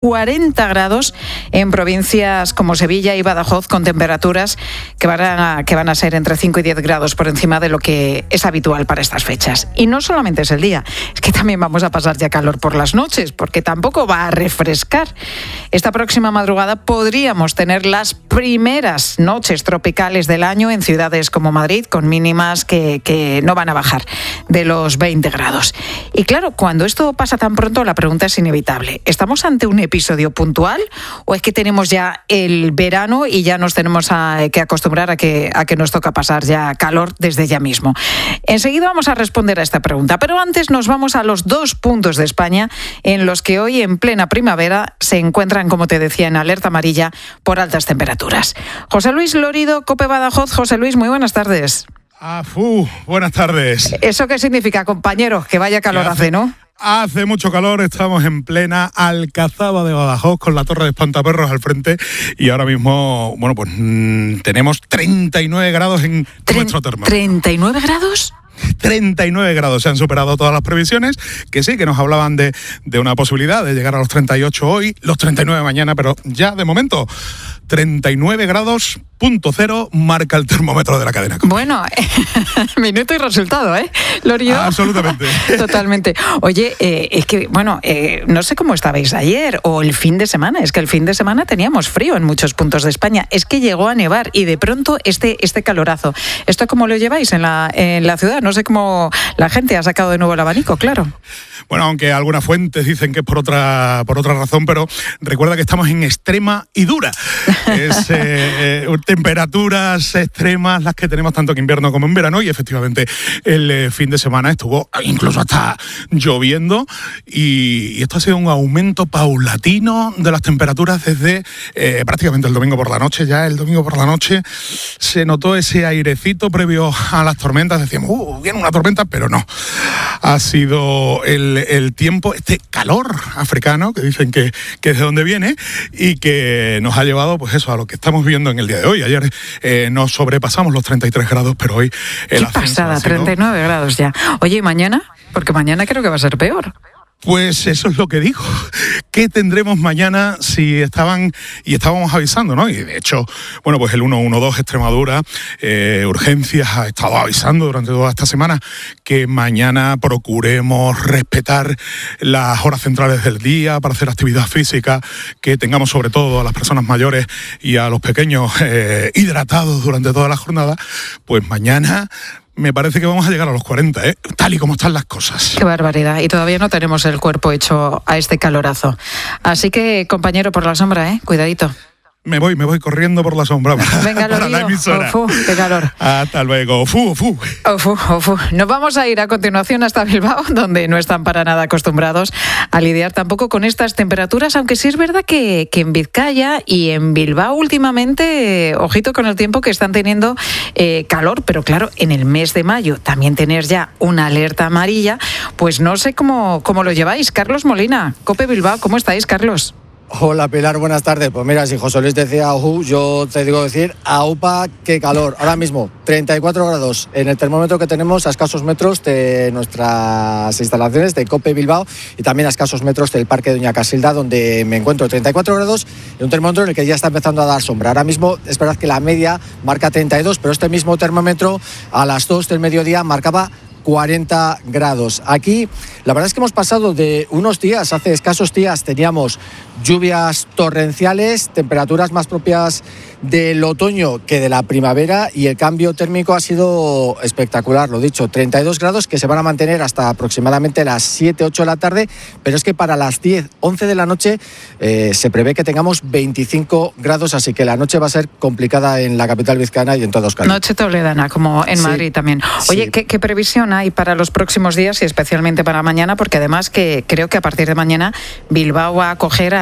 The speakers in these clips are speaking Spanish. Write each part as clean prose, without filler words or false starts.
40 grados en provincias como Sevilla y Badajoz, con temperaturas que van a ser entre 5 y 10 grados por encima de lo que es habitual para estas fechas. Y no solamente es el día, es que también vamos a pasar ya calor por las noches, porque tampoco va a refrescar. Esta próxima madrugada podríamos tener las primeras noches tropicales del año en ciudades como Madrid, con mínimas que no van a bajar de los 20 grados. Y claro, cuando esto pasa tan pronto, la pregunta es inevitable. ¿Estamos ante un episodio puntual o es que tenemos ya el verano y ya nos tenemos que acostumbrar a que nos toca pasar ya calor desde ya mismo? Enseguida vamos a responder a esta pregunta, pero antes nos vamos a los 2 puntos de España en los que hoy, en plena primavera, se encuentran, como te decía, en alerta amarilla por altas temperaturas. José Luis Lorido, COPE Badajoz. José Luis, muy buenas tardes. Buenas tardes. ¿Eso qué significa, compañero? Que vaya calor hace, ¿no? Hace mucho calor, estamos en plena Alcazaba de Badajoz con la Torre de Espantaperros al frente y ahora mismo, tenemos 39 grados en nuestro termómetro. ¿39 grados? 39 grados, se han superado todas las previsiones, que sí, que nos hablaban de una posibilidad de llegar a los 38 hoy, los 39 mañana, pero ya de momento 39 grados, .0 marca el termómetro de la cadena. Bueno, minuto y resultado, ¿eh, Lorido? Absolutamente. Totalmente. Oye, es que, no sé cómo estabais ayer o el fin de semana. Es que el fin de semana teníamos frío en muchos puntos de España. Es que llegó a nevar y de pronto este calorazo. ¿Esto cómo lo lleváis en la ciudad? No sé cómo la gente ha sacado de nuevo el abanico, claro. Bueno, aunque algunas fuentes dicen que es por otra razón, pero recuerda que estamos en extrema y dura. Es temperaturas extremas las que tenemos tanto en invierno como en verano, y efectivamente el fin de semana estuvo incluso hasta lloviendo, y esto ha sido un aumento paulatino de las temperaturas desde prácticamente el domingo por la noche. Ya el domingo por la noche se notó ese airecito previo a las tormentas. Decíamos, viene una tormenta, pero no. Ha sido el tiempo, este calor africano, que dicen que es de donde viene, y que nos ha llevado pues eso, a lo que estamos viendo en el día de hoy. Ayer nos sobrepasamos los 33 grados, pero hoy el ascenso pasada, 39 grados ya. Oye, ¿y mañana? Porque mañana creo que va a ser peor. Pues eso es lo que digo. ¿Qué tendremos mañana? Si estábamos avisando, ¿no? Y de hecho, pues el 112 Extremadura, Urgencias, ha estado avisando durante toda esta semana que mañana procuremos respetar las horas centrales del día para hacer actividad física, que tengamos sobre todo a las personas mayores y a los pequeños hidratados durante toda la jornada. Pues mañana me parece que vamos a llegar a los 40, tal y como están las cosas. Qué barbaridad. Y todavía no tenemos el cuerpo hecho a este calorazo. Así que, compañero, por la sombra, cuidadito. Me voy corriendo por la sombra Venga, para la emisora. Qué calor. Hasta luego. Ofu. Nos vamos a ir a continuación hasta Bilbao, donde no están para nada acostumbrados a lidiar tampoco con estas temperaturas, aunque sí es verdad que en Vizcaya y en Bilbao últimamente, ojito con el tiempo, que están teniendo calor, pero claro, en el mes de mayo también tener ya una alerta amarilla, pues no sé cómo lo lleváis. Carlos Molina, COPE Bilbao, ¿cómo estáis, Carlos? Hola Pilar, buenas tardes. Pues mira, si José Luis decía yo te digo decir aupa, qué calor. Ahora mismo 34 grados en el termómetro que tenemos a escasos metros de nuestras instalaciones de COPE Bilbao y también a escasos metros del Parque Doña Casilda, donde me encuentro. 34 grados en un termómetro en el que ya está empezando a dar sombra. Ahora mismo es verdad que la media marca 32, pero este mismo termómetro a las 2 del mediodía marcaba 40 grados. Aquí la verdad es que hemos pasado de unos días, hace escasos días teníamos lluvias torrenciales, temperaturas más propias del otoño que de la primavera, y el cambio térmico ha sido espectacular, lo dicho, 32 grados que se van a mantener hasta aproximadamente las 7, 8 de la tarde, pero es que para las 10, 11 de la noche se prevé que tengamos 25 grados, así que la noche va a ser complicada en la capital vizcaína y en toda Euskadi. Noche toledana, como en Madrid también. Oye, sí. ¿Qué previsión hay para los próximos días y especialmente para mañana? Porque además que creo que a partir de mañana Bilbao va a acoger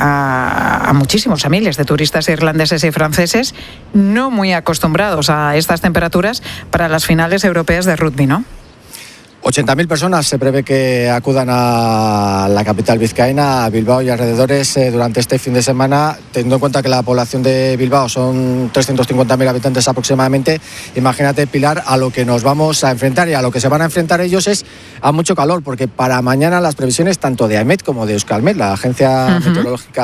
a muchísimos miles de turistas irlandeses y franceses no muy acostumbrados a estas temperaturas para las finales europeas de rugby, ¿no? 80.000 personas se prevé que acudan a la capital vizcaína, a Bilbao y alrededores durante este fin de semana, teniendo en cuenta que la población de Bilbao son 350.000 habitantes aproximadamente. Imagínate, Pilar, a lo que nos vamos a enfrentar, y a lo que se van a enfrentar ellos es a mucho calor, porque para mañana las previsiones tanto de AEMET como de Euskalmet, la agencia meteorológica